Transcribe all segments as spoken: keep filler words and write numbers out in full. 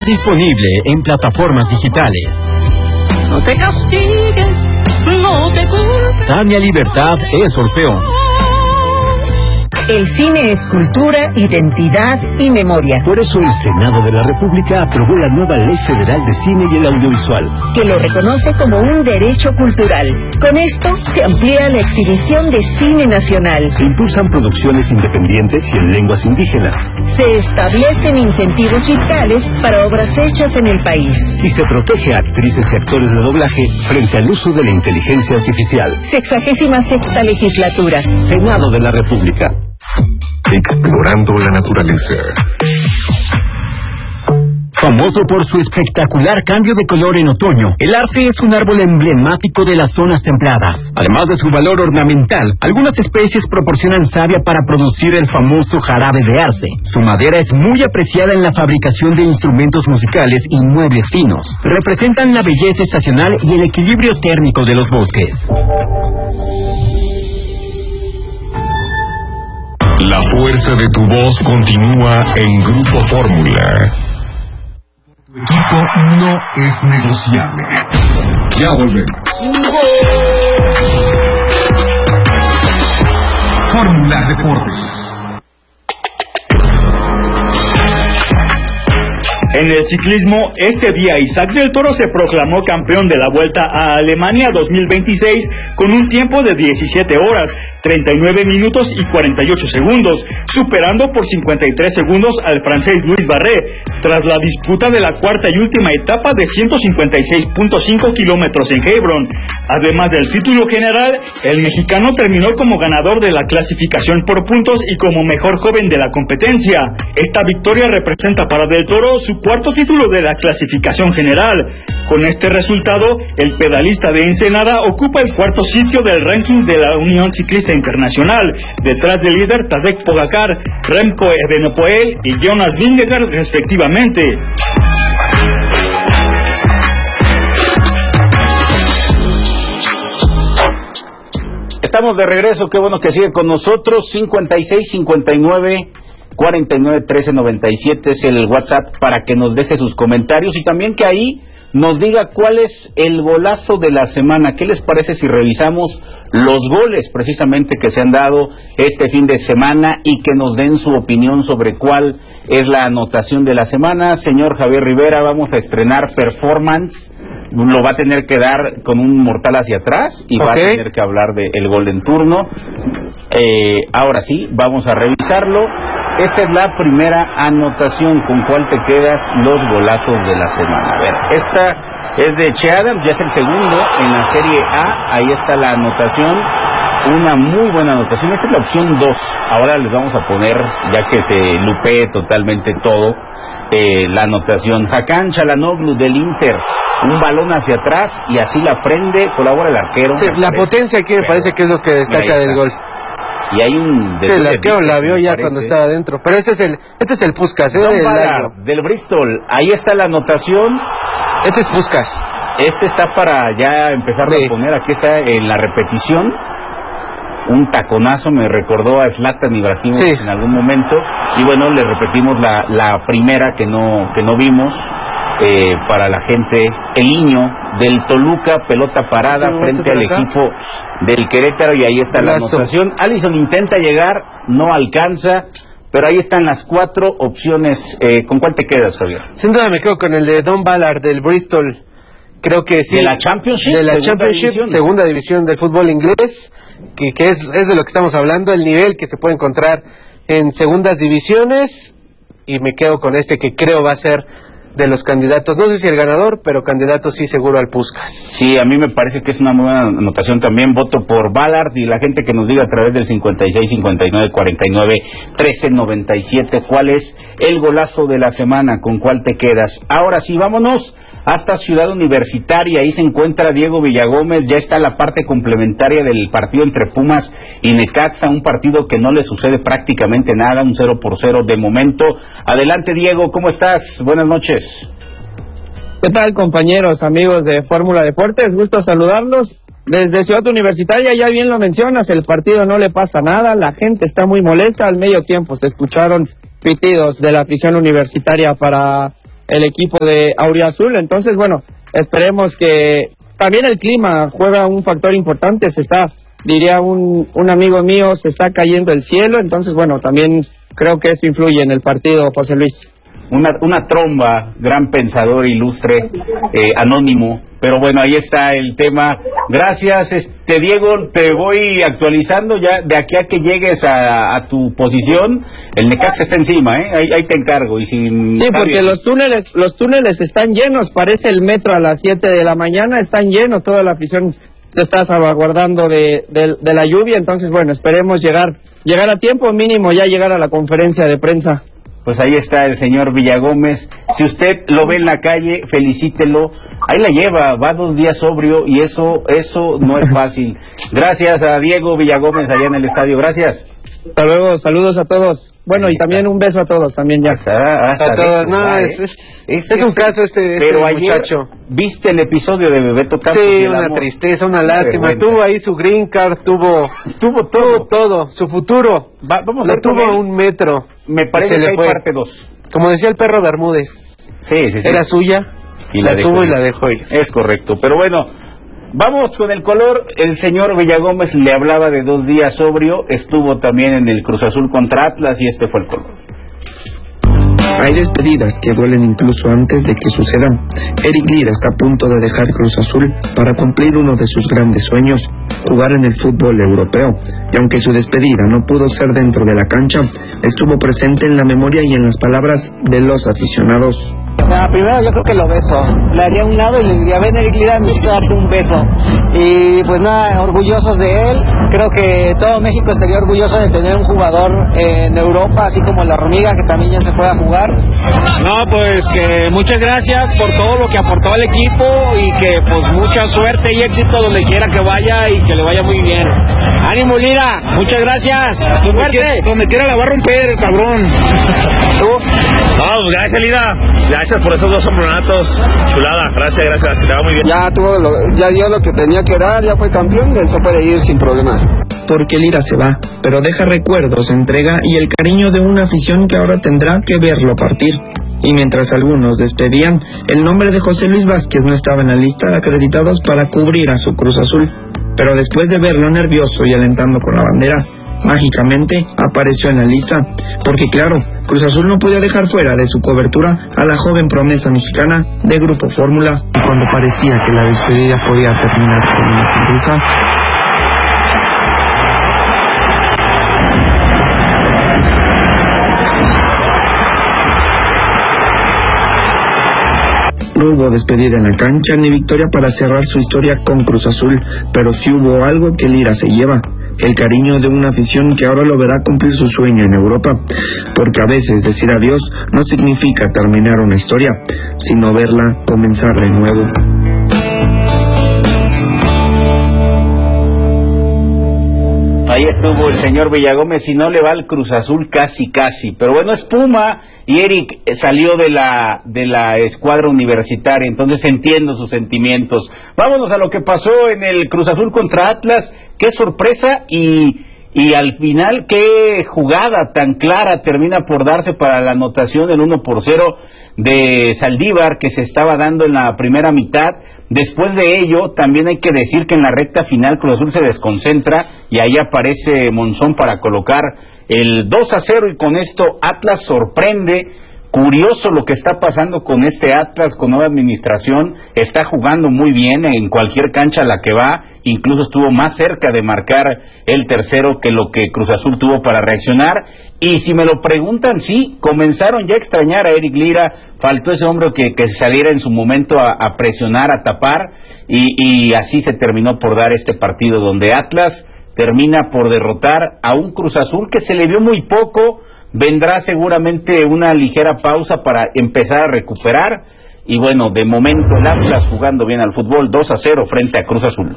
disponible en plataformas digitales. No te castigues, no te culpes. Tania Libertad es Orfeón. El cine es cultura, identidad y memoria. Por eso el Senado de la República aprobó la nueva Ley Federal de Cine y el Audiovisual, que lo reconoce como un derecho cultural. Con esto se amplía la exhibición de cine nacional. Se impulsan producciones independientes y en lenguas indígenas. Se establecen incentivos fiscales para obras hechas en el país. Y se protege a actrices y actores de doblaje frente al uso de la inteligencia artificial. Sexagésima sexta legislatura. Senado de la República. Explorando la naturaleza. Famoso por su espectacular cambio de color en otoño, el arce es un árbol emblemático de las zonas templadas. Además de su valor ornamental, algunas especies proporcionan savia para producir el famoso jarabe de arce. Su madera es muy apreciada en la fabricación de instrumentos musicales y muebles finos. Representan la belleza estacional y el equilibrio térmico de los bosques. La fuerza de tu voz continúa en Grupo Fórmula. Tu equipo no es negociable. Ya volvemos. Fórmula Deportes. En el ciclismo, este día Isaac del Toro se proclamó campeón de la Vuelta a Alemania dos mil veintiséis con un tiempo de diecisiete horas, treinta y nueve minutos y cuarenta y ocho segundos, superando por cincuenta y tres segundos al francés Luis Barré, tras la disputa de la cuarta y última etapa de ciento cincuenta y seis punto cinco kilómetros en Hebron. Además del título general, el mexicano terminó como ganador de la clasificación por puntos y como mejor joven de la competencia. Esta victoria representa para Del Toro su cuarto título de la clasificación general. Con este resultado, el pedalista de Ensenada ocupa el cuarto sitio del ranking de la Unión Ciclista Internacional, detrás del líder Tadej Pogacar, Remco Evenepoel y Jonas Vingegaard respectivamente. Estamos de regreso, qué bueno que sigue con nosotros. Cincuenta y seis, cincuenta y nueve, cuarenta y nueve, trece, noventa y siete es el WhatsApp para que nos deje sus comentarios y también que ahí nos diga cuál es el golazo de la semana. ¿Qué les parece si revisamos los goles precisamente que se han dado este fin de semana y que nos den su opinión sobre cuál es la anotación de la semana? Señor Javier Rivera, vamos a estrenar performance. Lo va a tener que dar con un mortal hacia atrás y okay. Va a tener que hablar del gol en turno. Eh, ahora sí, vamos a revisarlo. Esta es la primera anotación. ¿Con cuál te quedas? Los golazos de la semana. A ver, esta es de Che Adams, ya es el segundo en la Serie A. Ahí está la anotación. Una muy buena anotación. Esta es la opción dos. Ahora les vamos a poner, ya que se lupee totalmente todo, eh, la anotación. Hakan Çalhanoğlu del Inter. Un balón hacia atrás y así la prende, colabora el arquero. Sí, la potencia aquí me parece que es lo que destaca del gol. Y hay un... Sí, el arquero la vio ya cuando estaba adentro. Pero este es el este es el Puskás, ¿eh? Del, del Bristol. Ahí está la anotación. Este es Puskás. Este está para ya empezar sí. a poner. Aquí está en la repetición. Un taconazo, me recordó a Zlatan Ibrahimovic sí. en algún momento. Y bueno, le repetimos la, la primera que no, que no vimos. Eh, para la gente, el niño del Toluca, pelota parada frente al equipo del Querétaro y ahí está la anotación. Alisson intenta llegar, no alcanza, pero ahí están las cuatro opciones. Eh, ¿Con cuál te quedas, Javier? Sin duda me quedo con el de Don Ballard del Bristol. Creo que sí. ¿De la Championship? De la Championship, división. segunda división del fútbol inglés, que, que es, es de lo que estamos hablando, el nivel que se puede encontrar en segundas divisiones, y me quedo con este que creo va a ser de los candidatos, no sé si el ganador, pero candidato sí seguro al Puskás. Sí, a mí me parece que es una buena anotación también. Voto por Ballard y la gente que nos diga a través del cincuenta y seis, cincuenta y nueve, cuarenta y nueve, trece, noventa y siete cuál es el golazo de la semana, con cuál te quedas. Ahora sí, vámonos hasta Ciudad Universitaria. Ahí se encuentra Diego Villagómez. Ya está la parte complementaria del partido entre Pumas y Necaxa, un partido que no le sucede prácticamente nada, un cero por cero de momento. Adelante, Diego, ¿cómo estás? Buenas noches. ¿Qué tal, compañeros, amigos de Fórmula Deportes? Gusto saludarlos. Desde Ciudad Universitaria, ya bien lo mencionas, el partido no le pasa nada, la gente está muy molesta. Al medio tiempo se escucharon pitidos de la afición universitaria para el equipo de Auriazul. Entonces, bueno, esperemos que también el clima juega un factor importante. Se está, diría un, un amigo mío, se está cayendo el cielo. Entonces, bueno, también creo que esto influye en el partido, José Luis. Una, una tromba, gran pensador ilustre, eh, anónimo, pero bueno, ahí está el tema. Gracias, este Diego, te voy actualizando ya de aquí a que llegues a, a tu posición. El Necaxa está encima, ¿eh? Ahí, ahí te encargo. Y sin sí, porque bien. los túneles los túneles están llenos, parece el metro a las siete de la mañana, están llenos, toda la afición se está salvaguardando de, de, de la lluvia. Entonces, bueno, esperemos llegar, llegar a tiempo mínimo, ya llegar a la conferencia de prensa. Pues ahí está el señor Villagómez. Si usted lo ve en la calle, felicítelo. Ahí la lleva, va dos días sobrio y eso, eso no es fácil. Gracias a Diego Villagómez allá en el estadio. Gracias. Hasta luego, saludos a todos. Bueno, ahí y también está. Un beso a todos también ya. Hasta, hasta a todos. No, es, es, es, es un caso este, este pero muchacho. Ayer, ¿viste el episodio de Bebeto Campos? Sí, una amor? tristeza, una, una lástima. Vergüenza. Tuvo ahí su green card, tuvo, tuvo todo, tuvo todo, su futuro. Va, vamos lo a tuvo a un metro. Me parece que hay fue. parte dos. Como decía el perro Bermúdez. Sí, sí, sí. Era suya, y la, la tuvo y la dejó ir. Es correcto, pero bueno, vamos con el color. El señor Villagómez le hablaba de dos días sobrio, estuvo también en el Cruz Azul contra Atlas y este fue el color. Hay despedidas que duelen incluso antes de que sucedan. Eric Lira está a punto de dejar Cruz Azul para cumplir uno de sus grandes sueños, jugar en el fútbol europeo. Y aunque su despedida no pudo ser dentro de la cancha, estuvo presente en la memoria y en las palabras de los aficionados. Nada, primero yo creo que lo beso, le haría a un lado y le diría, ven Eric Lira, necesito darte un beso. Y pues nada, orgullosos de él, creo que todo México estaría orgulloso de tener un jugador en Europa, así como la hormiga que también ya se pueda jugar. No, pues que muchas gracias por todo lo que aportó al equipo y que pues mucha suerte y éxito donde quiera que vaya y que le vaya muy bien. ¡Ánimo Lira! ¡Muchas gracias! Donde quiera, donde quiera la va a romper el cabrón. ¿Tú? No, pues gracias Lira, gracias por esos dos campeonatos, chulada, gracias, gracias, que te va muy bien. Ya tuvo lo, ya dio lo que tenía que dar, ya fue campeón, él se puede ir sin problema. Porque Lira se va, pero deja recuerdos, entrega y el cariño de una afición que ahora tendrá que verlo partir. Y mientras algunos despedían, el nombre de José Luis Vázquez no estaba en la lista de acreditados para cubrir a su Cruz Azul. Pero después de verlo nervioso y alentando con la bandera, mágicamente apareció en la lista, porque claro, Cruz Azul no podía dejar fuera de su cobertura a la joven promesa mexicana de Grupo Fórmula. Y cuando parecía que la despedida podía terminar con una sonrisa, no hubo despedida en la cancha ni victoria para cerrar su historia con Cruz Azul, pero sí hubo algo que Lira se lleva: el cariño de una afición que ahora lo verá cumplir su sueño en Europa, porque a veces decir adiós no significa terminar una historia, sino verla comenzar de nuevo. Ahí estuvo el señor Villagómez, si no le va al Cruz Azul casi casi, pero bueno, es Puma y Eric salió de la de la escuadra universitaria, entonces entiendo sus sentimientos. Vámonos a lo que pasó en el Cruz Azul contra Atlas, qué sorpresa y y al final qué jugada tan clara termina por darse para la anotación del uno por cero de Saldívar que se estaba dando en la primera mitad. Después de ello, también hay que decir que en la recta final Cruz Azul se desconcentra y ahí aparece Monzón para colocar el dos a cero y con esto Atlas sorprende. Curioso lo que está pasando con este Atlas, con nueva administración, está jugando muy bien en cualquier cancha a la que va, incluso estuvo más cerca de marcar el tercero que lo que Cruz Azul tuvo para reaccionar. Y si me lo preguntan, sí, comenzaron ya a extrañar a Eric Lira, faltó ese hombre que, que saliera en su momento a, a presionar, a tapar, y, y así se terminó por dar este partido donde Atlas termina por derrotar a un Cruz Azul que se le vio muy poco. Vendrá seguramente una ligera pausa para empezar a recuperar, y bueno, de momento el Atlas jugando bien al fútbol, dos a cero frente a Cruz Azul.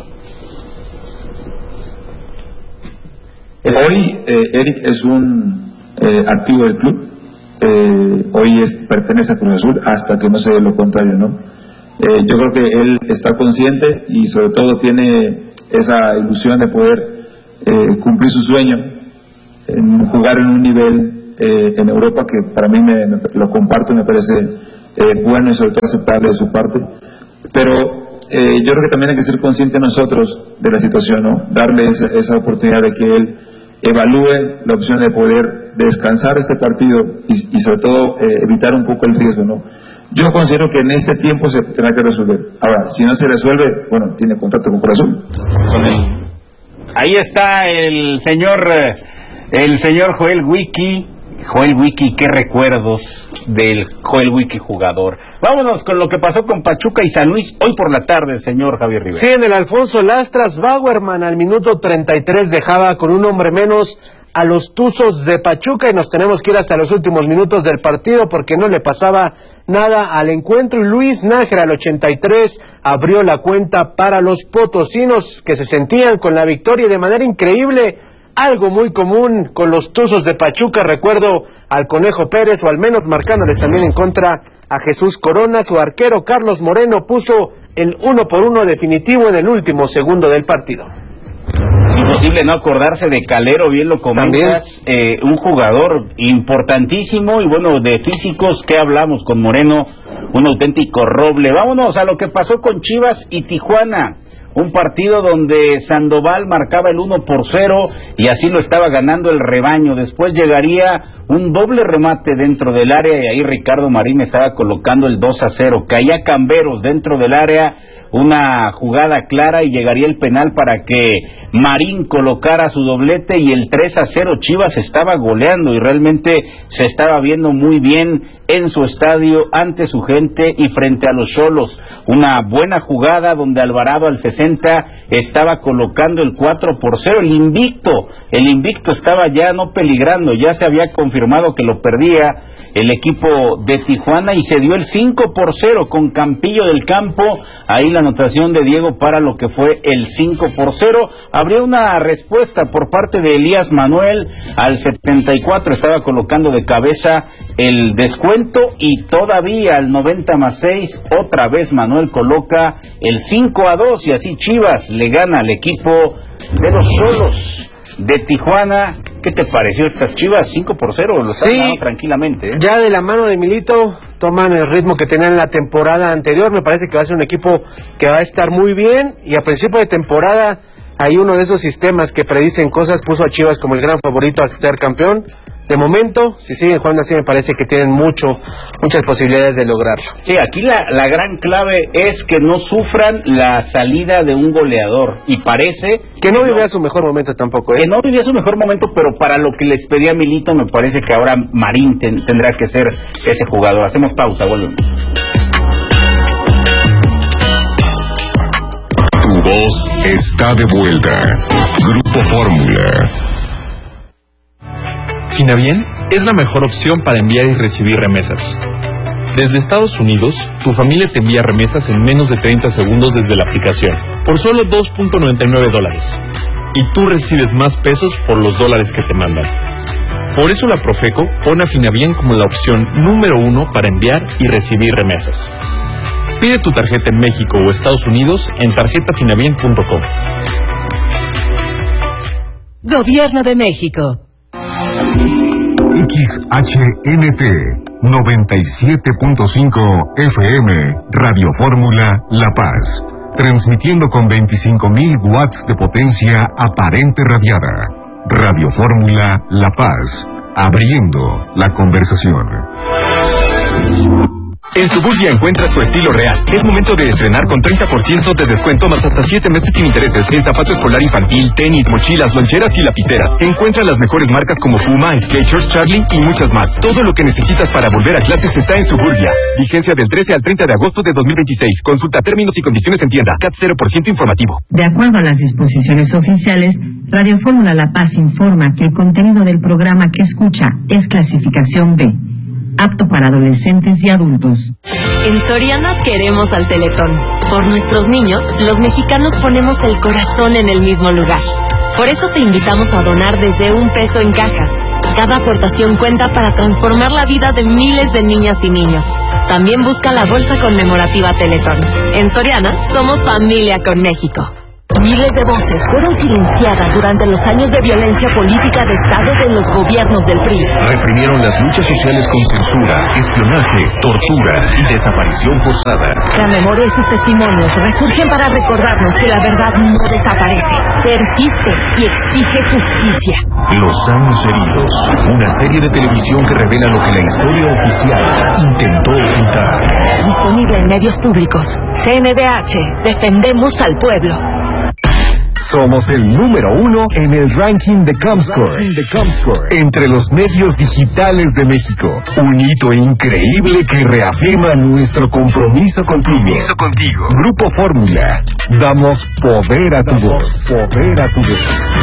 Hoy eh, Eric es un eh, activo del club, eh, hoy es, pertenece a Cruz Azul hasta que no se dé lo contrario, ¿no? Eh, yo creo que él está consciente y sobre todo tiene esa ilusión de poder eh, cumplir su sueño, en jugar en un nivel eh, en Europa que para mí me, me, lo comparto y me parece eh, bueno y sobre todo aceptable de su parte. Pero eh, yo creo que también hay que ser conscientes nosotros de la situación, ¿no? Darle esa, esa oportunidad de que él evalúe la opción de poder descansar este partido y, y sobre todo eh, evitar un poco el riesgo, ¿no? Yo considero que en este tiempo se tendrá que resolver. Ahora, si no se resuelve, bueno, tiene contacto con Cruz Azul. Ahí está el señor, el señor Joel Wiki. Joel Wiki, qué recuerdos del Joel Wiki jugador. Vámonos con lo que pasó con Pachuca y San Luis hoy por la tarde, señor Javier Rivera. Sí, en el Alfonso Lastras, Bauerman al minuto treinta y tres dejaba con un hombre menos a los Tuzos de Pachuca y nos tenemos que ir hasta los últimos minutos del partido porque no le pasaba nada al encuentro y Luis Nájera al ochenta y tres abrió la cuenta para los potosinos que se sentían con la victoria de manera increíble. Algo muy común con los Tuzos de Pachuca, recuerdo al Conejo Pérez, o al menos marcándoles también en contra a Jesús Corona. Su arquero Carlos Moreno puso el uno por uno definitivo en el último segundo del partido. Imposible no acordarse de Calero, bien lo comentas, eh, un jugador importantísimo y bueno, de físicos, ¿qué hablamos con Moreno? Un auténtico roble. Vámonos a lo que pasó con Chivas y Tijuana. Un partido donde Sandoval marcaba el uno por cero y así lo estaba ganando el rebaño. Después llegaría un doble remate dentro del área y ahí Ricardo Marín estaba colocando el dos a cero. Caía Camberos dentro del área, una jugada clara y llegaría el penal para que Marín colocara su doblete y el tres a cero. Chivas estaba goleando y realmente se estaba viendo muy bien en su estadio, ante su gente y frente a los Xolos. Una buena jugada donde Alvarado al sesenta estaba colocando el cuatro por cero. El invicto, el invicto estaba ya no peligrando, ya se había confirmado que lo perdía el equipo de Tijuana y se dio el cinco por cero con Campillo del Campo. Ahí la anotación de Diego para lo que fue el cinco por cero. Habría una respuesta por parte de Elías Manuel. Al setenta y cuatro estaba colocando de cabeza el descuento y todavía al noventa más seis otra vez Manuel coloca el cinco a dos y así Chivas le gana al equipo de los Xolos de Tijuana. ¿Qué te pareció estas Chivas? cinco por cero, lo están sí, ganando tranquilamente, ¿eh? Ya de la mano de Milito toman el ritmo que tenían la temporada anterior. Me parece que va a ser un equipo que va a estar muy bien y a principio de temporada hay uno de esos sistemas que predicen cosas, puso a Chivas como el gran favorito a ser campeón. De momento, si siguen jugando así, me parece que tienen mucho, muchas posibilidades de lograrlo. Sí, aquí la, la gran clave es que no sufran la salida de un goleador. Y parece... Que no vivía no, su mejor momento tampoco, ¿eh? Que no vivía su mejor momento, pero para lo que les pedía Milito, me parece que ahora Marín ten, tendrá que ser ese jugador. Hacemos pausa, volvemos. Tu voz está de vuelta. Grupo Fórmula. Finavién es la mejor opción para enviar y recibir remesas. Desde Estados Unidos, tu familia te envía remesas en menos de treinta segundos desde la aplicación, por solo dos punto noventa y nueve dólares. Y tú recibes más pesos por los dólares que te mandan. Por eso la Profeco pone a Finavién como la opción número uno para enviar y recibir remesas. Pide tu tarjeta en México o Estados Unidos en tarjeta finavién punto com. Gobierno de México. X H N T noventa y siete punto cinco F M, Radio Fórmula La Paz, transmitiendo con veinticinco mil watts de potencia aparente radiada. Radio Fórmula La Paz, abriendo la conversación. En Suburbia encuentras tu estilo real. Es momento de estrenar con treinta por ciento de descuento más hasta siete meses sin intereses en zapato escolar infantil, tenis, mochilas, loncheras y lapiceras. Encuentra las mejores marcas como Puma, Skechers, Charlie y muchas más. Todo lo que necesitas para volver a clases está en Suburbia. Vigencia del trece al treinta de agosto de dos mil veintiséis. Consulta términos y condiciones en tienda. C A T cero por ciento informativo. De acuerdo a las disposiciones oficiales, Radio Fórmula La Paz informa que el contenido del programa que escucha es clasificación B, apto para adolescentes y adultos. En Soriana queremos al Teletón. Por nuestros niños, los mexicanos ponemos el corazón en el mismo lugar. Por eso te invitamos a donar desde un peso en cajas. Cada aportación cuenta para transformar la vida de miles de niñas y niños. También busca la bolsa conmemorativa Teletón. En Soriana, somos familia con México. Miles de voces fueron silenciadas durante los años de violencia política de Estado de los gobiernos del P R I. Reprimieron las luchas sociales con censura, espionaje, tortura y desaparición forzada. La memoria y sus testimonios resurgen para recordarnos que la verdad no desaparece, persiste y exige justicia. Los años heridos, una serie de televisión que revela lo que la historia oficial intentó ocultar. Disponible en medios públicos. C N D H, defendemos al pueblo. Somos el número uno en el ranking de Comscore, entre los medios digitales de México. Un hito increíble que reafirma nuestro compromiso contigo. Compromiso contigo. Grupo Fórmula. Damos poder a tu voz. Poder a tu voz.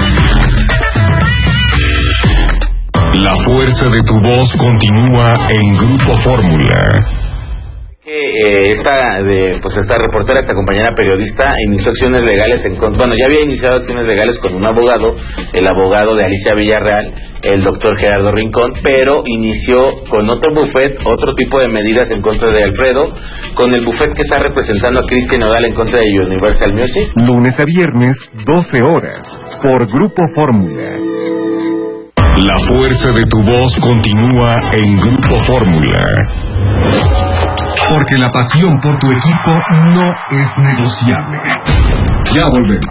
La fuerza de tu voz continúa en Grupo Fórmula. Eh, esta, de, pues esta reportera, esta compañera periodista, inició acciones legales en contra, bueno, ya había iniciado acciones legales con un abogado, el abogado de Alicia Villarreal, el doctor Gerardo Rincón, pero inició con otro bufet, otro tipo de medidas en contra de Alfredo, con el bufet que está representando a Cristian Nodal en contra de Universal Music. Lunes a viernes, doce horas, por Grupo Fórmula. La fuerza de tu voz continúa en Grupo Fórmula. Porque la pasión por tu equipo no es negociable. Ya volvemos.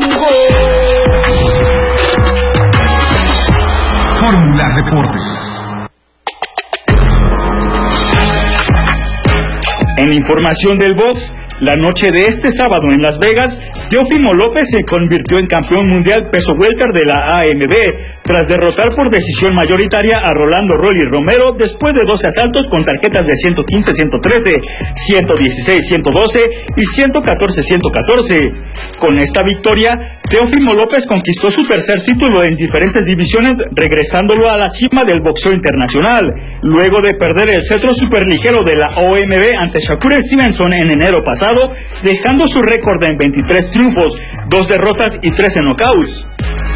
Fórmula Deportes. En información del box, la noche de este sábado en Las Vegas, Teófimo López se convirtió en campeón mundial peso welter de la A M B, tras derrotar por decisión mayoritaria a Rolando Rolly Romero después de doce asaltos con tarjetas de ciento quince, ciento trece, ciento dieciséis, ciento doce y ciento catorce, ciento catorce. Con esta victoria, Teófimo López conquistó su tercer título en diferentes divisiones, regresándolo a la cima del boxeo internacional, luego de perder el cetro superligero de la O M B ante Shakur Stevenson en enero pasado, dejando su récord en veintitrés triunfos, dos derrotas y trece knockouts.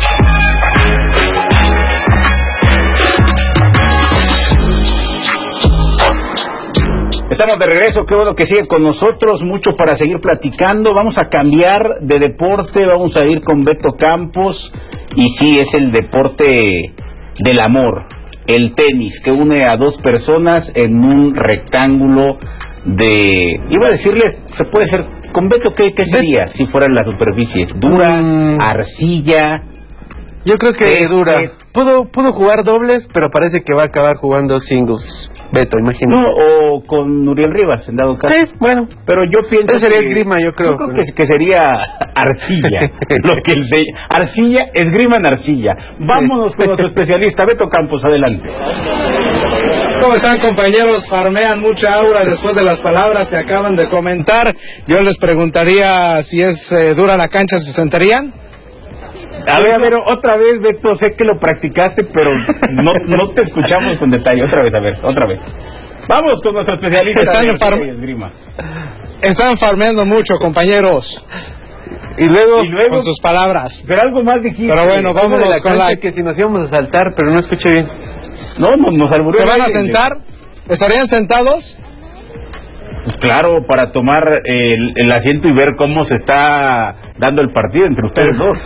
Estamos de regreso, qué bueno que sigue con nosotros, mucho para seguir platicando. Vamos a cambiar de deporte, vamos a ir con Beto Campos, y sí, es el deporte del amor, el tenis, que une a dos personas en un rectángulo de, iba a decirles, se puede ser, con Beto, ¿qué, qué sería si fuera en la superficie? ¿Dura, mm. arcilla? Yo creo que césped. Dura. Pudo, pudo jugar dobles, pero parece que va a acabar jugando singles. Beto, imagínate. No, o con Nuriel Rivas, en dado caso. Sí, bueno. Pero yo pienso Eso sería que, esgrima, yo creo. Yo creo que, que sería arcilla. lo que el de, arcilla, esgrima en arcilla. Vámonos sí. con nuestro especialista, Beto Campos, adelante. ¿Cómo están, compañeros? Farmean mucha aura después de las palabras que acaban de comentar. Yo les preguntaría si es eh, dura la cancha, ¿se sentarían? A ver, a ver, otra vez, Beto, sé que lo practicaste, pero no, no te escuchamos con detalle. Otra vez, a ver, otra vez. Vamos con nuestro especialista. Están, farm... Están farmeando mucho, compañeros. Y luego, y luego, con sus palabras. Pero algo más dijiste. Pero bueno, vámonos la con la... que si nos íbamos a saltar, pero no escuché bien. No, nos, nos albureó. ¿Se van a sentar? ¿Estarían sentados? Pues claro, para tomar el, el asiento y ver cómo se está dando el partido entre ustedes dos.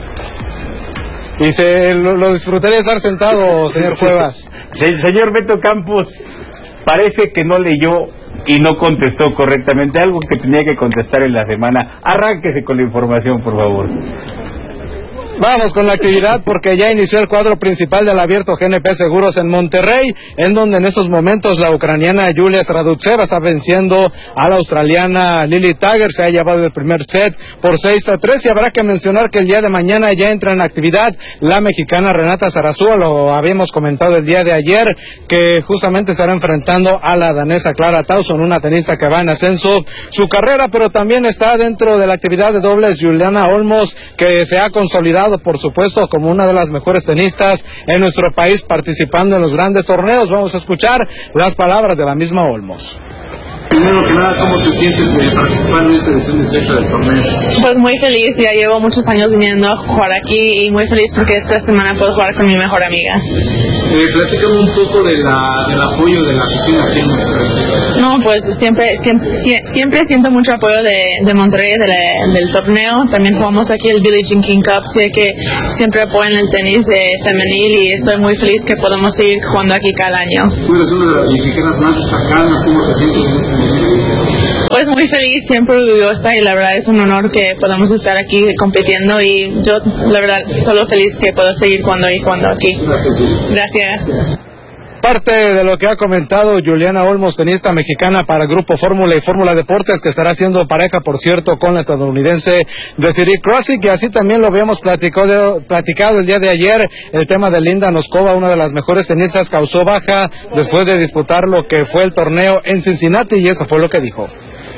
Y se lo, lo disfrutaría estar sentado, señor Cuevas. El señor Beto Campos parece que no leyó y no contestó correctamente algo que tenía que contestar en la semana. Arránquese con la información, por favor. Vamos con la actividad porque ya inició el cuadro principal del abierto G N P Seguros en Monterrey, en donde en estos momentos la ucraniana Yulia Stradutseva está venciendo a la australiana Lily Tagger. Se ha llevado el primer set por seis a tres, y habrá que mencionar que el día de mañana ya entra en actividad la mexicana Renata Zarazúa. Lo habíamos comentado el día de ayer, que justamente estará enfrentando a la danesa Clara Tauson, una tenista que va en ascenso su carrera, pero también está dentro de la actividad de dobles Juliana Olmos, que se ha consolidado, por supuesto, como una de las mejores tenistas en nuestro país, participando en los grandes torneos. Vamos a escuchar las palabras de la misma Olmos. primero que nada, ¿cómo te sientes de participar en esta edición dieciocho del torneo? Pues muy feliz, ya llevo muchos años viniendo a jugar aquí y muy feliz porque esta semana puedo jugar con mi mejor amiga. Eh, platícame un poco de la, del apoyo de la afición aquí en Monterrey. No, pues siempre siempre, siempre siento mucho apoyo de, de Monterrey, de la, del torneo. También jugamos aquí el Billie Jean King Cup, sé que siempre apoyan el tenis eh, femenil y estoy muy feliz que podamos seguir jugando aquí cada año. Tú eres una de las mexicanas más destacadas, ¿cómo te sientes en este momento? Pues muy feliz, siempre orgullosa y la verdad es un honor que podamos estar aquí compitiendo y yo la verdad solo feliz que puedo seguir jugando y jugando aquí. Gracias. Gracias. Parte de lo que ha comentado Juliana Olmos, tenista mexicana para Grupo Fórmula y Fórmula Deportes, que estará haciendo pareja, por cierto, con la estadounidense Desiree Crossy, que así también lo habíamos platicado, platicado el día de ayer. El tema de Linda Noskova, una de las mejores tenistas, causó baja después de disputar lo que fue el torneo en Cincinnati, y eso fue lo que dijo.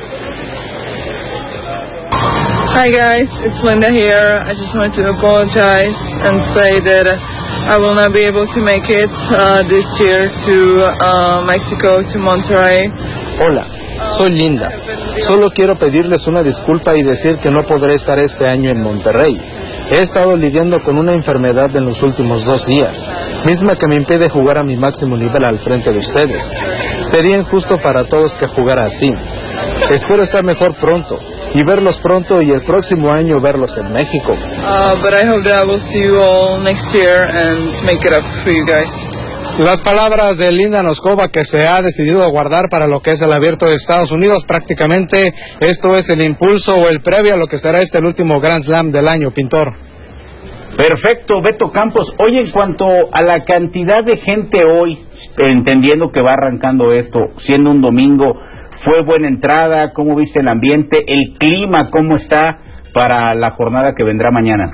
Hi guys, it's Linda here. I just wanted to apologize and say that I will not be able to make it uh, this year to uh, Mexico, to Monterrey. Hola, soy Linda. Solo quiero pedirles una disculpa y decir que no podré estar este año en Monterrey. He estado lidiando con una enfermedad en los últimos dos días, misma que me impide jugar a mi máximo nivel al frente de ustedes. Sería injusto para todos que jugara así. Espero estar mejor pronto y verlos pronto y el próximo año verlos en México. Uh, but I hope that I will see you all next year and make it up for you guys. Las palabras de Linda Noskova, que se ha decidido guardar para lo que es el Abierto de Estados Unidos. Prácticamente esto es el impulso o el previo a lo que será este el último Grand Slam del año, Pintor. Perfecto, Beto Campos. Oye, en cuanto a la cantidad de gente hoy, entendiendo que va arrancando esto, siendo un domingo, ¿fue buena entrada? ¿Cómo viste el ambiente? ¿El clima cómo está para la jornada que vendrá mañana?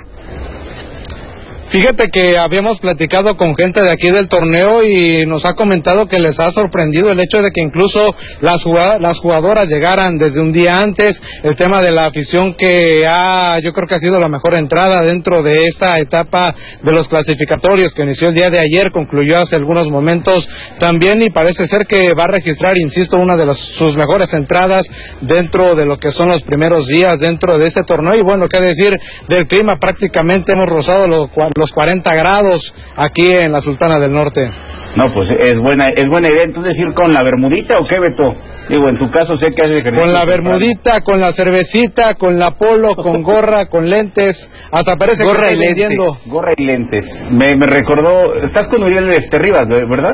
Fíjate que habíamos platicado con gente de aquí del torneo y nos ha comentado que les ha sorprendido el hecho de que incluso las jugadoras, las jugadoras llegaran desde un día antes. El tema de la afición, que ha, yo creo que ha sido la mejor entrada dentro de esta etapa de los clasificatorios que inició el día de ayer, concluyó hace algunos momentos también, y parece ser que va a registrar, insisto, una de las, sus mejores entradas dentro de lo que son los primeros días dentro de este torneo. Y bueno, qué decir del clima, prácticamente hemos rozado los los cuarenta grados aquí en la Sultana del Norte. No, pues es buena es buena idea. Entonces, ¿ir con la bermudita o qué, Beto? Digo, en tu caso sé que haces ejercicio. Con la bermudita, con la cervecita, con la polo, con gorra, con lentes, hasta parece gorra que y lentes, vendiendo. Gorra y lentes. Me, me recordó, estás con Uriel este, Rivas, ¿verdad?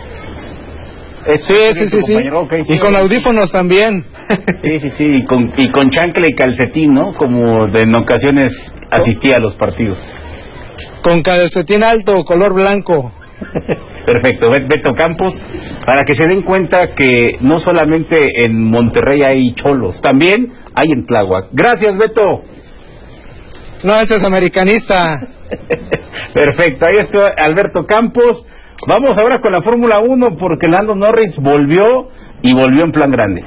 Es, sí, sí, sí, sí. Okay, y sí, con audífonos también. Sí, sí, sí, y con, y con chancla y calcetín, ¿no? Como de, en ocasiones asistía a los partidos. Con calcetín alto, color blanco. Perfecto, Beto Campos, para que se den cuenta que no solamente en Monterrey hay cholos, también hay en Tláhuac. Gracias, Beto. No, este es americanista. Perfecto, ahí está Alberto Campos. Vamos ahora con la Fórmula uno, porque Lando Norris volvió y volvió en plan grande.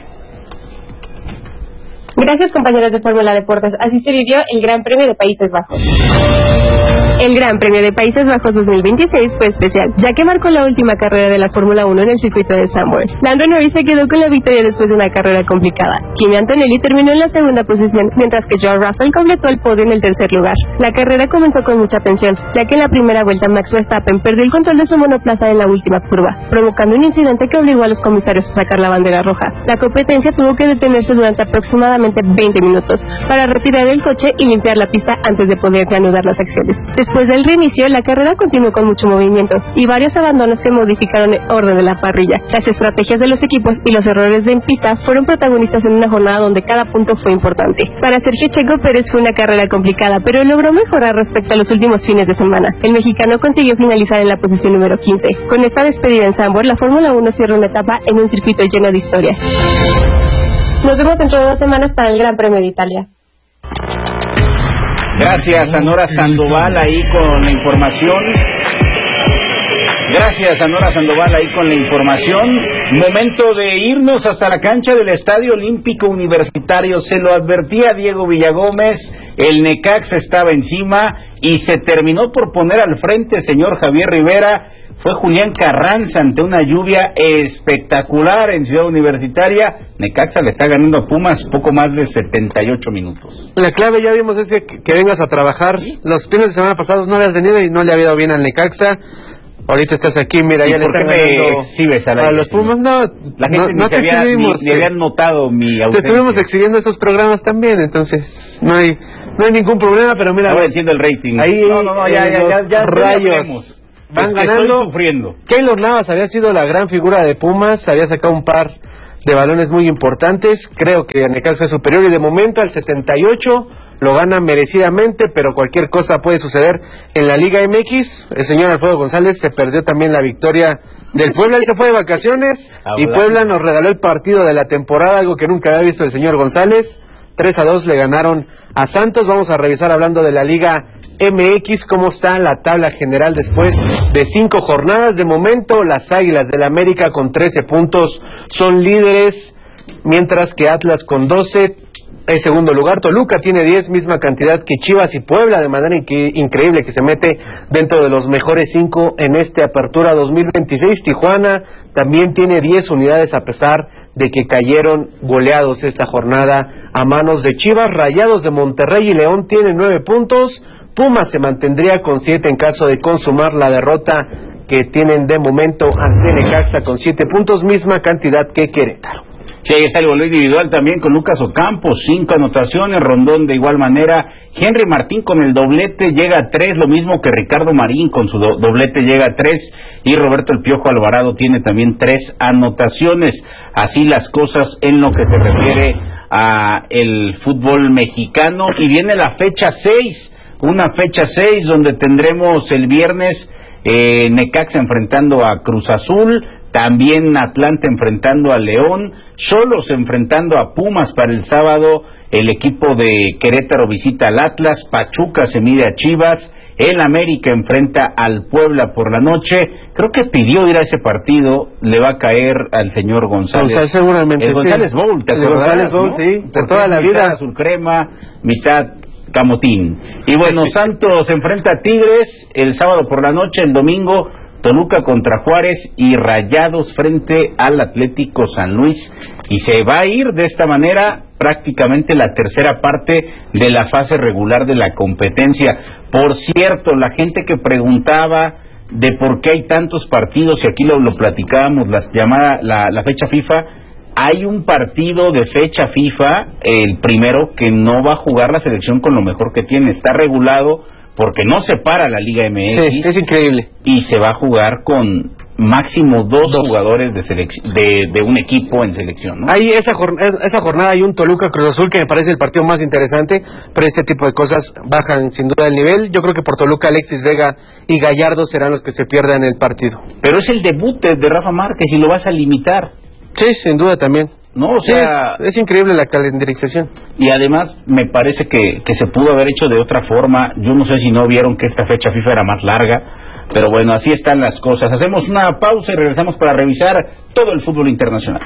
Gracias, compañeros de Fórmula Deportes. Así se vivió el Gran Premio de Países Bajos. El Gran Premio de Países Bajos dos mil veintiséis fue especial, ya que marcó la última carrera de la Fórmula uno en el circuito de Zandvoort. Lando Norris se quedó con la victoria después de una carrera complicada. Kimi Antonelli terminó en la segunda posición, mientras que George Russell completó el podio en el tercer lugar. La carrera comenzó con mucha tensión, ya que en la primera vuelta Max Verstappen perdió el control de su monoplaza en la última curva, provocando un incidente que obligó a los comisarios a sacar la bandera roja. La competencia tuvo que detenerse durante aproximadamente veinte minutos para retirar el coche y limpiar la pista antes de poder reanudar las acciones. Después del reinicio, la carrera continuó con mucho movimiento y varios abandonos que modificaron el orden de la parrilla. Las estrategias de los equipos y los errores de en pista fueron protagonistas en una jornada donde cada punto fue importante. Para Sergio Checo Pérez fue una carrera complicada, pero logró mejorar respecto a los últimos fines de semana. El mexicano consiguió finalizar en la posición número quince. Con esta despedida en Zandvoort, la Fórmula uno cierra una etapa en un circuito lleno de historia. Nos vemos dentro de dos semanas para el Gran Premio de Italia. Gracias a Nora Sandoval ahí con la información. Gracias a Nora Sandoval ahí con la información. Momento de irnos hasta la cancha del Estadio Olímpico Universitario. Se lo advertía Diego Villagómez, el Necaxa estaba encima y se terminó por poner al frente, señor Javier Rivera, fue Julián Carranza ante una lluvia espectacular en Ciudad Universitaria. Necaxa le está ganando a Pumas poco más de setenta y ocho minutos. La clave, ya vimos, es que, que vengas a trabajar. ¿Sí? Los fines de semana pasados no habías venido y no le había ido bien al Necaxa. Ahorita estás aquí, mira, ya le están ganando exhibes a, a los Pumas. No, la gente no, no te había, exhibimos. Ni, ni habían notado mi ausencia. Te estuvimos exhibiendo estos programas también, entonces no hay no hay ningún problema, pero mira. Ahora entiendo el rating. Ahí, no, no, no, ya, ya, ya, ya, rayos. Van es que ganando. Estoy sufriendo. Keylor Navas había sido la gran figura de Pumas, había sacado un par de balones muy importantes. Creo que Necaxa es superior y de momento al setenta y ocho lo gana merecidamente, pero cualquier cosa puede suceder en la Liga M X. El señor Alfredo González se perdió también la victoria del Puebla. Él se fue de vacaciones y Puebla nos regaló el partido de la temporada, algo que nunca había visto el señor González. tres a dos le ganaron a Santos. Vamos a revisar, hablando de la Liga M X, cómo está la tabla general después de cinco jornadas. De momento, las Águilas del América con trece puntos son líderes, mientras que Atlas con doce es segundo lugar. Toluca tiene diez, misma cantidad que Chivas y Puebla, de manera inque- increíble que se mete dentro de los mejores cinco en este Apertura dos mil veintiséis. Tijuana también tiene diez unidades, a pesar de que cayeron goleados esta jornada a manos de Chivas. Rayados de Monterrey y León tienen nueve puntos. Pumas se mantendría con siete en caso de consumar la derrota que tienen de momento ante Necaxa con siete puntos, misma cantidad que Querétaro. Sí, ahí está el gol individual también con Lucas Ocampo, cinco anotaciones, Rondón de igual manera, Henry Martín con el doblete llega a tres, lo mismo que Ricardo Marín con su do- doblete llega a tres, y Roberto El Piojo Alvarado tiene también tres anotaciones. Así las cosas en lo que se refiere a el fútbol mexicano, y viene la fecha seis, una fecha seis donde tendremos el viernes eh, Necaxa enfrentando a Cruz Azul, también Atlante enfrentando a León, Xolos enfrentando a Pumas para el sábado, el equipo de Querétaro visita al Atlas, Pachuca se mide a Chivas, el América enfrenta al Puebla por la noche. Creo que pidió ir a ese partido, le va a caer al señor González. González seguramente, el González sí. Bowl, ¿te el acuerdas? González Bowl, ¿no? sí, de Porque toda la vida. Azul crema, mitad camotín. Y bueno, Santos enfrenta a Tigres el sábado por la noche, el domingo Toluca contra Juárez y Rayados frente al Atlético San Luis. Y se va a ir de esta manera prácticamente la tercera parte de la fase regular de la competencia. Por cierto, la gente que preguntaba de por qué hay tantos partidos, y aquí lo, lo platicábamos, la llamada, la, la fecha FIFA, hay un partido de fecha FIFA, el primero, que no va a jugar la selección con lo mejor que tiene, está regulado porque no se para la Liga M X. Sí, es increíble. Y se va a jugar con máximo dos, dos. jugadores de, selec- de de un equipo en selección, ¿no? Ahí esa, jornada, esa jornada hay un Toluca Cruz Azul que me parece el partido más interesante, pero este tipo de cosas bajan sin duda el nivel. Yo creo que por Toluca Alexis Vega y Gallardo serán los que se pierdan el partido. Pero es el debut de, de Rafa Márquez y lo vas a limitar. Sí, sin duda también. No, o sea, sí, es, es increíble la calendarización. Y además me parece que, que se pudo haber hecho de otra forma. Yo no sé si no vieron que esta fecha FIFA era más larga, pero bueno, así están las cosas. Hacemos una pausa y regresamos para revisar todo el fútbol internacional.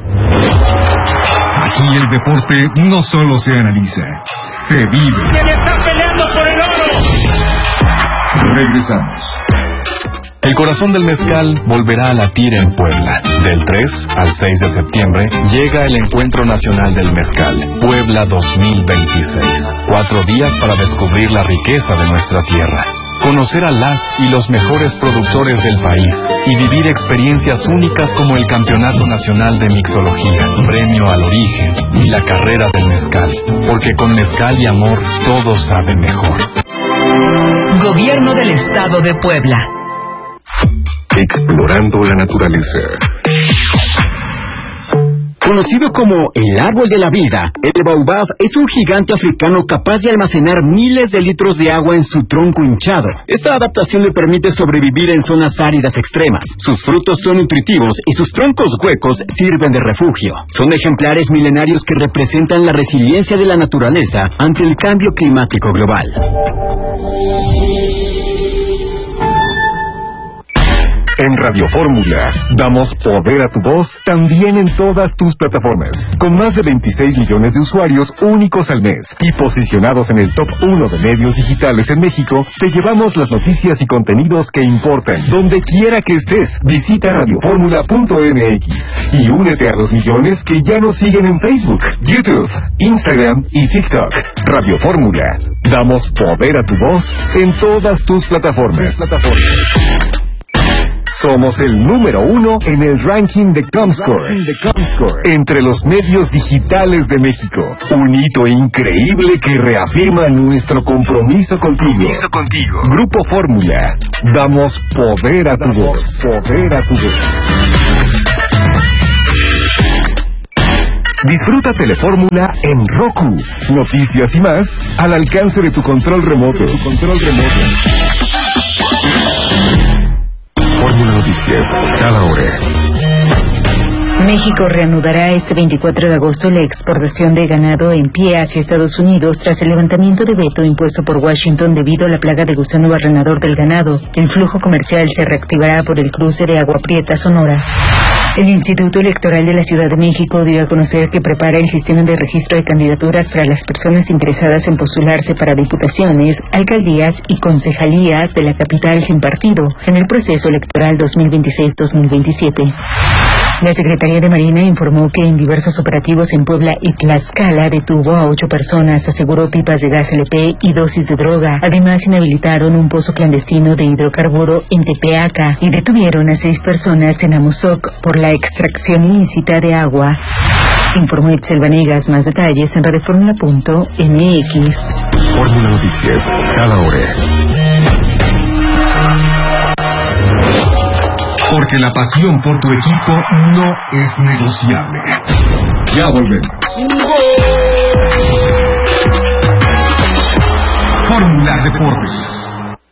Aquí el deporte no solo se analiza, se vive. ¡Se le está peleando por el oro! Regresamos. El corazón del mezcal volverá a latir en Puebla. Del tres al seis de septiembre llega el Encuentro Nacional del Mezcal, Puebla dos mil veintiséis. Cuatro días para descubrir la riqueza de nuestra tierra, conocer a las y los mejores productores del país y vivir experiencias únicas como el Campeonato Nacional de Mixología, Premio al Origen y la Carrera del Mezcal. Porque con mezcal y amor todo sabe mejor. Gobierno del Estado de Puebla. Explorando la naturaleza. Conocido como el árbol de la vida, el baobab es un gigante africano capaz de almacenar miles de litros de agua en su tronco hinchado. Esta adaptación le permite sobrevivir en zonas áridas extremas. Sus frutos son nutritivos y sus troncos huecos sirven de refugio. Son ejemplares milenarios que representan la resiliencia de la naturaleza ante el cambio climático global. En Radio Fórmula, damos poder a tu voz también en todas tus plataformas, con más de veintiséis millones de usuarios únicos al mes y posicionados en el top uno de medios digitales en México. Te llevamos las noticias y contenidos que importan, donde quiera que estés. Visita radioformula punto m x y únete a los millones que ya nos siguen en Facebook, YouTube, Instagram y TikTok. Radio Fórmula, damos poder a tu voz en todas tus plataformas. plataformas. Somos el número uno en el ranking de Comscore, entre los medios digitales de México. Un hito increíble que reafirma nuestro compromiso contigo. Grupo Fórmula, damos poder a tu voz. Poder a tu voz. Disfruta Telefórmula en Roku. Noticias y más al alcance de tu control remoto. Tu control remoto. Fórmula Noticias, cada hora. México reanudará este veinticuatro de agosto la exportación de ganado en pie hacia Estados Unidos tras el levantamiento de veto impuesto por Washington debido a la plaga de gusano barrenador del ganado. El flujo comercial se reactivará por el cruce de Agua Prieta, Sonora. El Instituto Electoral de la Ciudad de México dio a conocer que prepara el sistema de registro de candidaturas para las personas interesadas en postularse para diputaciones, alcaldías y concejalías de la capital sin partido en el proceso electoral dos mil veintiséis dos mil veintisiete. La Secretaría de Marina informó que en diversos operativos en Puebla y Tlaxcala detuvo a ocho personas, aseguró pipas de gas L P y dosis de droga. Además, inhabilitaron un pozo clandestino de hidrocarburo en Tepeaca y detuvieron a seis personas en Amozoc por la extracción ilícita de agua. Informó Itzel Vanegas. Más detalles en radioformula punto m x. Fórmula Noticias, cada hora. Porque la pasión por tu equipo no es negociable. Ya volvemos. Fórmula Deportes.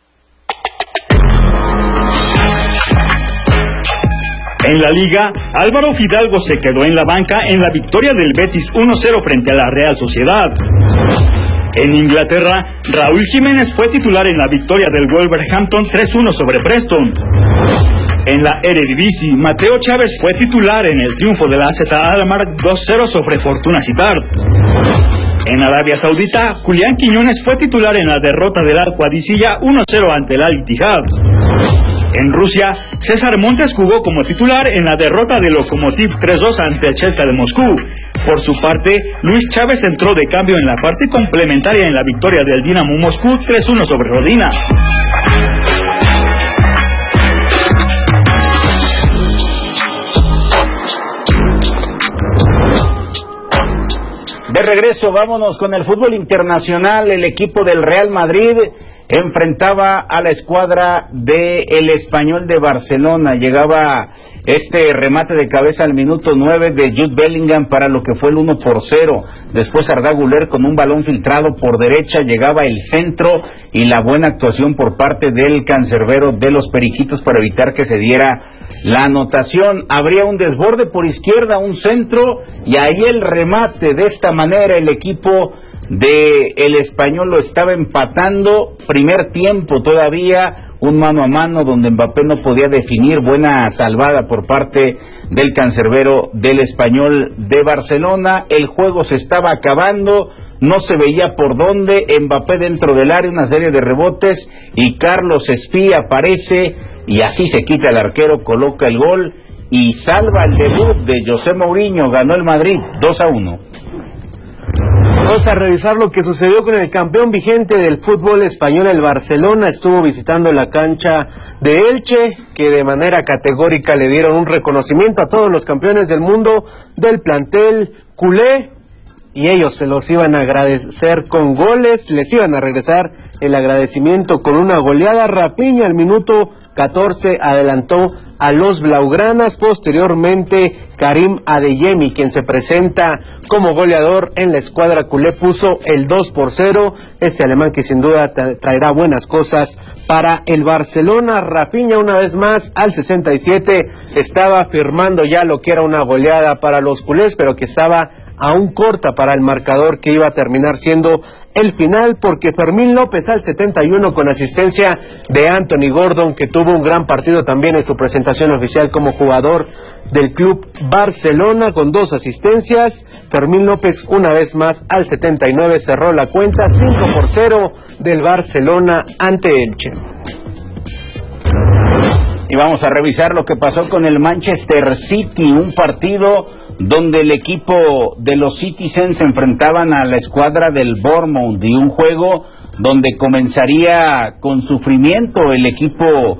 En la Liga, Álvaro Fidalgo se quedó en la banca en la victoria del Betis uno cero frente a la Real Sociedad. En Inglaterra, Raúl Jiménez fue titular en la victoria del Wolverhampton tres uno sobre Preston. En la Eredivisie, Mateo Chávez fue titular en el triunfo de la A Z Alkmaar dos cero sobre Fortuna Sittard. En Arabia Saudita, Julián Quiñones fue titular en la derrota del Al Qadisiyah uno cero ante el Al Ittihad. En Rusia, César Montes jugó como titular en la derrota del Lokomotiv tres dos ante el C S K A de Moscú. Por su parte, Luis Chávez entró de cambio en la parte complementaria en la victoria del Dinamo Moscú tres uno sobre Rodina. De regreso, vámonos con el fútbol internacional. El equipo del Real Madrid enfrentaba a la escuadra del Español de Barcelona. Llegaba este remate de cabeza al minuto nueve de Jude Bellingham para lo que fue el uno por cero. Después Arda Güler con un balón filtrado por derecha, llegaba el centro y la buena actuación por parte del cancerbero de los Periquitos para evitar que se diera la anotación. Habría un desborde por izquierda, un centro y ahí el remate. De esta manera el equipo de el Español lo estaba empatando. Primer tiempo todavía, un mano a mano donde Mbappé no podía definir. Buena salvada por parte del cancerbero del Español de Barcelona. El juego se estaba acabando, no se veía por dónde. Mbappé dentro del área, una serie de rebotes y Carlos Espía aparece y así se quita el arquero, coloca el gol y salva el debut de José Mourinho. Ganó el Madrid dos a uno. Vamos a revisar lo que sucedió con el campeón vigente del fútbol español, el Barcelona. Estuvo visitando la cancha de Elche, que de manera categórica le dieron un reconocimiento a todos los campeones del mundo del plantel culé, y ellos se los iban a agradecer con goles, les iban a regresar el agradecimiento con una goleada. Rafinha al minuto catorce adelantó a los blaugranas. Posteriormente Karim Adeyemi, quien se presenta como goleador en la escuadra culé, puso el dos por cero. Este alemán que sin duda tra- traerá buenas cosas para el Barcelona. Rafinha una vez más al sesenta y siete estaba firmando ya lo que era una goleada para los culés, pero que estaba aún corta para el marcador que iba a terminar siendo el final, porque Fermín López al setenta y uno con asistencia de Anthony Gordon, que tuvo un gran partido también en su presentación oficial como jugador del Club Barcelona con dos asistencias. Fermín López una vez más al setenta y nueve cerró la cuenta, cinco por cero del Barcelona ante Elche. Y vamos a revisar lo que pasó con el Manchester City, un partido donde el equipo de los Citizens se enfrentaban a la escuadra del Bournemouth, y un juego donde comenzaría con sufrimiento el equipo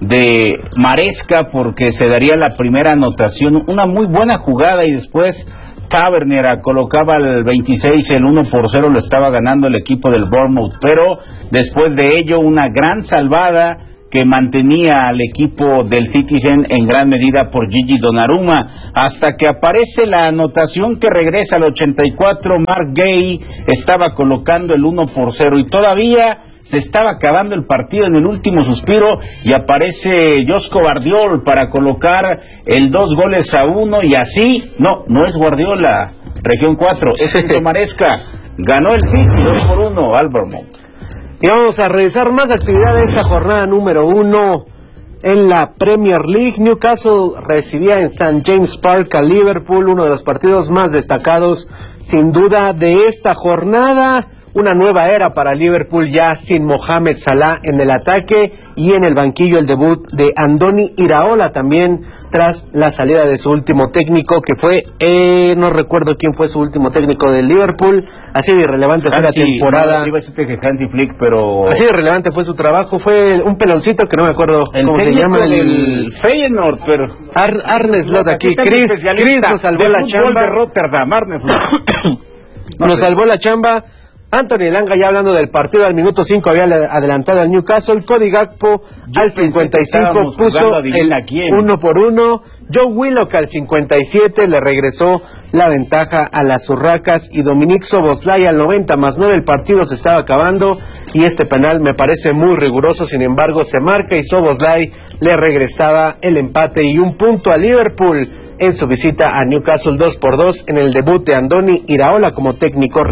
de Maresca, porque se daría la primera anotación, una muy buena jugada, y después Tavernier colocaba el veintiséis, el uno por cero lo estaba ganando el equipo del Bournemouth, pero después de ello una gran salvada que mantenía al equipo del Citizen en gran medida por Gigi Donnarumma, hasta que aparece la anotación que regresa al ochenta y cuatro. Mark Gay estaba colocando el uno por cero, y todavía se estaba acabando el partido en el último suspiro, y aparece Josko Guardiol para colocar el dos goles a uno, y así, no, no es Guardiola, región cuatro, es Enzo Maresca, ganó el City dos por uno al Bournemouth. Y vamos a revisar más actividad de esta jornada número uno en la Premier League. Newcastle recibía en Saint James Park a Liverpool, uno de los partidos más destacados sin duda de esta jornada. Una nueva era para Liverpool, ya sin Mohamed Salah en el ataque, y en el banquillo el debut de Andoni Iraola también tras la salida de su último técnico, que fue, eh, no recuerdo quién fue su último técnico de Liverpool. Así de irrelevante fue la temporada. No, iba a decirte que Hansi Flick, pero... Así de irrelevante fue su trabajo, fue un peloncito que no me acuerdo el cómo se llama. El, el Feyenoord, pero... Ar Arne Slot aquí, Chris, Chris nos salvó la chamba. De Rotterdam, Arne Slot. no nos sé. salvó la chamba. Anthony Elanga, ya hablando del partido, al minuto cinco había adelantado al Newcastle. Cody Gakpo Yo al cincuenta y cinco puso el uno por uno. Joe Willock al cincuenta y siete le regresó la ventaja a las Urracas, y Dominic Szoboszlai al noventa más nueve. El partido se estaba acabando y este penal me parece muy riguroso, sin embargo se marca y Szoboszlai le regresaba el empate y un punto a Liverpool en su visita a Newcastle, dos por dos en el debut de Andoni Iraola como técnico.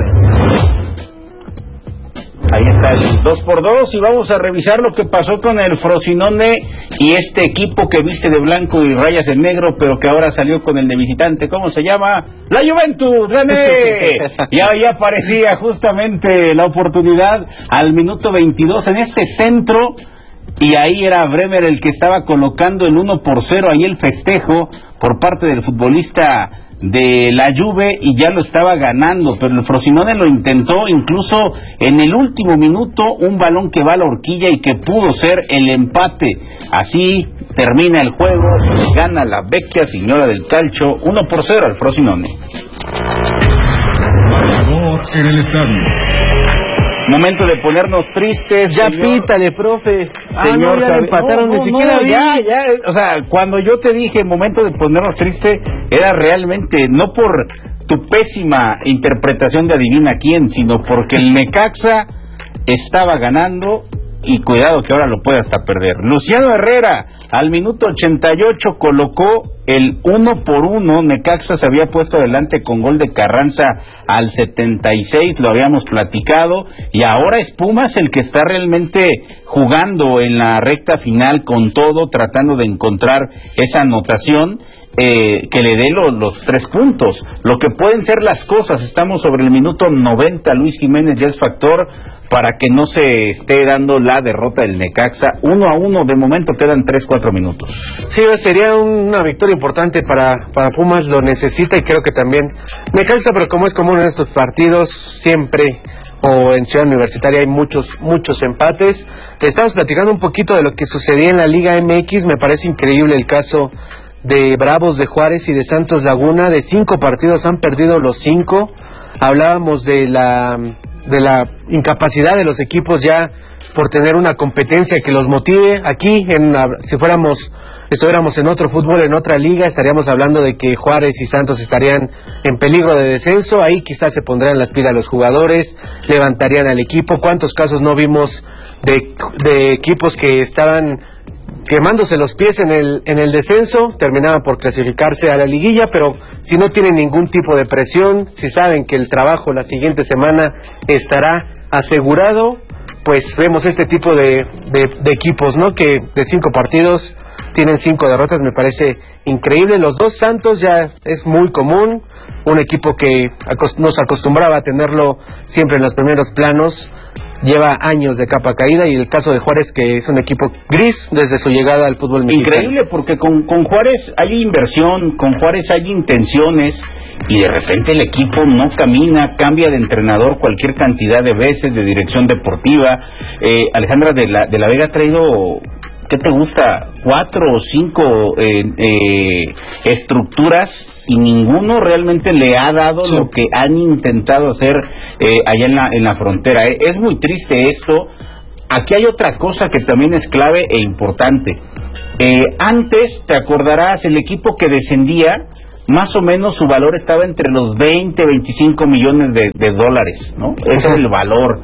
Ahí está el dos por dos, y vamos a revisar lo que pasó con el Frosinone y este equipo que viste de blanco y rayas en negro, pero que ahora salió con el de visitante. ¿Cómo se llama? ¡La Juventus! ¡René! Y ahí aparecía justamente la oportunidad al minuto veintidós en este centro, y ahí era Bremer el que estaba colocando el uno por cero, ahí el festejo por parte del futbolista de la Juve, y ya lo estaba ganando, pero el Frosinone lo intentó, incluso en el último minuto, un balón que va a la horquilla y que pudo ser el empate. Así termina el juego, gana la vecchia señora del calcio, uno por cero al Frosinone. Marcador en el estadio. Momento de ponernos tristes. Ya señor, pítale, profe. Señor, ah, no, ya empataron, no, no, ni siquiera no, ya, ya, o sea, cuando yo te dije momento de ponernos tristes, era realmente no por tu pésima interpretación de adivina quién, sino porque el Necaxa estaba ganando, y cuidado que ahora lo puede hasta perder. Luciano Herrera al minuto ochenta y ocho colocó el uno por uno. Necaxa se había puesto adelante con gol de Carranza al setenta y seis, lo habíamos platicado, y ahora es Pumas el que está realmente jugando en la recta final con todo, tratando de encontrar esa anotación eh, que le dé lo, los tres puntos. Lo que pueden ser las cosas, estamos sobre el minuto noventa, Luis Jiménez ya es factor para que no se esté dando la derrota del Necaxa. Uno a uno, de momento quedan tres, cuatro minutos. Sí, sería una victoria importante para, para Pumas, lo necesita, y creo que también Necaxa, pero como es común en estos partidos, siempre, o en Ciudad Universitaria, hay muchos, muchos empates. Estamos platicando un poquito de lo que sucedía en la Liga M X, me parece increíble el caso de Bravos de Juárez y de Santos Laguna. De cinco partidos han perdido los cinco. Hablábamos de la... de la incapacidad de los equipos ya por tener una competencia que los motive. Aquí, en, si fuéramos, estuviéramos en otro fútbol, en otra liga, estaríamos hablando de que Juárez y Santos estarían en peligro de descenso. Ahí quizás se pondrían las pilas los jugadores, levantarían al equipo. ¿Cuántos casos no vimos de, de equipos que estaban quemándose los pies en el, en el descenso, terminaban por clasificarse a la liguilla, pero si no tienen ningún tipo de presión, si saben que el trabajo la siguiente semana estará asegurado, pues vemos este tipo de, de, de equipos, ¿no? Que de cinco partidos tienen cinco derrotas, me parece increíble. Los dos Santos ya es muy común, un equipo que acost- nos acostumbraba a tenerlo siempre en los primeros planos, lleva años de capa caída, y el caso de Juárez, que es un equipo gris desde su llegada al fútbol mexicano. Increíble, porque con, con Juárez hay inversión, con Juárez hay intenciones, y de repente el equipo no camina, cambia de entrenador cualquier cantidad de veces, de dirección deportiva. eh, Alejandra de la, de la Vega ha traído, ¿qué te gusta? Cuatro o cinco eh, eh, estructuras, y ninguno realmente le ha dado sí. lo que han intentado hacer eh, allá en la, en la frontera. Eh. Es muy triste esto. Aquí hay otra cosa que también es clave e importante. Eh, antes, te acordarás, el equipo que descendía, más o menos su valor estaba entre los veinte, veinticinco millones de, de dólares, ¿no? Ese era el valor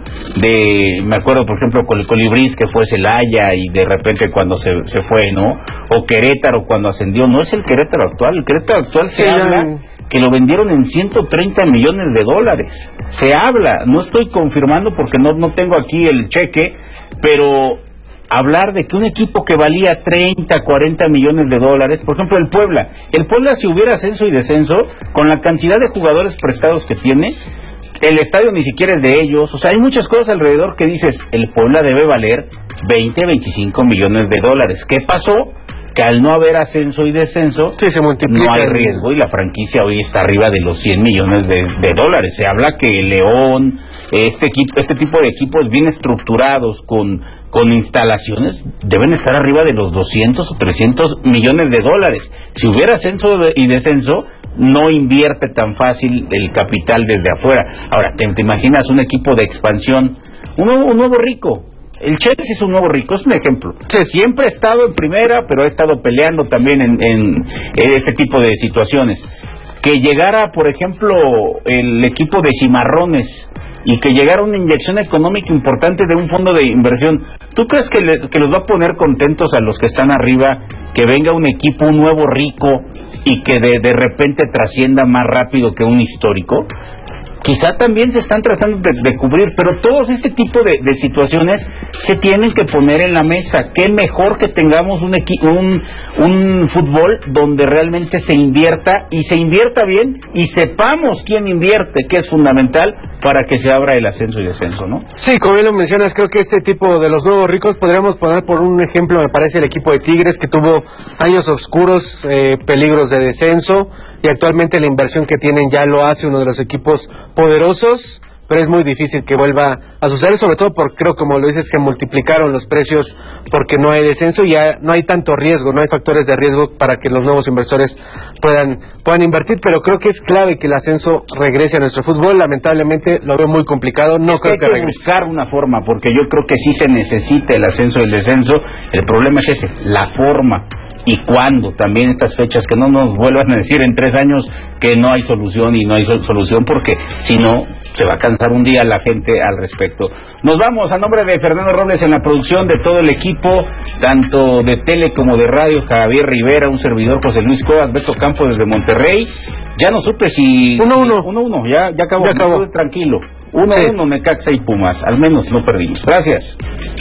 de, me acuerdo por ejemplo con el Colibrís, que fue Celaya, y de repente cuando se, se fue, ¿no? O Querétaro cuando ascendió. No es el Querétaro actual, el Querétaro actual se sí, habla no. que lo vendieron en ciento treinta millones de dólares. Se habla, no estoy confirmando porque no, no tengo aquí el cheque, pero hablar de que un equipo que valía treinta, cuarenta millones de dólares, por ejemplo el Puebla, el Puebla si hubiera ascenso y descenso, con la cantidad de jugadores prestados que tiene, el estadio ni siquiera es de ellos, o sea, hay muchas cosas alrededor que dices, el Puebla debe valer veinte, veinticinco millones de dólares. ¿Qué pasó? Que al no haber ascenso y descenso, sí, se multiplica, no hay riesgo, y la franquicia hoy está arriba de los cien millones de, de dólares. Se habla que León, este equipo, este tipo de equipos bien estructurados, con, con instalaciones, deben estar arriba de los doscientos o trescientos millones de dólares. Si hubiera ascenso de, y descenso, no invierte tan fácil el capital desde afuera. Ahora, ¿te, te imaginas un equipo de expansión? Un nuevo, un nuevo rico. El Chelsea es un nuevo rico, es un ejemplo. Sí. Siempre ha estado en primera, pero ha estado peleando también en, en, en este tipo de situaciones. Que llegara, por ejemplo, el equipo de Cimarrones, y que llegara una inyección económica importante de un fondo de inversión, ¿tú crees que, le, que los va a poner contentos a los que están arriba, que venga un equipo, un nuevo rico, y que de, de repente trascienda más rápido que un histórico? Quizá también se están tratando de, de cubrir, pero todos este tipo de, de situaciones se tienen que poner en la mesa. Qué mejor que tengamos un, equi- un, un fútbol donde realmente se invierta, y se invierta bien, y sepamos quién invierte, que es fundamental para que se abra el ascenso y descenso, ¿no? Sí, como bien lo mencionas, creo que este tipo de los nuevos ricos, podríamos poner por un ejemplo, me parece, el equipo de Tigres, que tuvo años oscuros, eh, peligros de descenso, y actualmente la inversión que tienen ya lo hace uno de los equipos poderosos, pero es muy difícil que vuelva a suceder, sobre todo porque creo, como lo dices, que multiplicaron los precios porque no hay descenso y ya no hay tanto riesgo, no hay factores de riesgo para que los nuevos inversores puedan, puedan invertir, pero creo que es clave que el ascenso regrese a nuestro fútbol. Lamentablemente lo veo muy complicado, no es creo que que, hay que que buscar una forma, porque yo creo que sí se necesita el ascenso y el descenso. El problema es ese, la forma. Y cuándo, también estas fechas, que no nos vuelvan a decir en tres años que no hay solución y no hay sol- solución, porque si no, se va a cansar un día la gente al respecto. Nos vamos, a nombre de Fernando Robles en la producción, de todo el equipo, tanto de tele como de radio, Javier Rivera, un servidor, José Luis Cuevas, Beto Campos desde Monterrey. Ya no supe si... Uno, si, uno. Uno, uno, ya, ya acabó, ya acabó. Tranquilo. Uno, sí. uno, Necaxa y Pumas, al menos no perdimos. Gracias.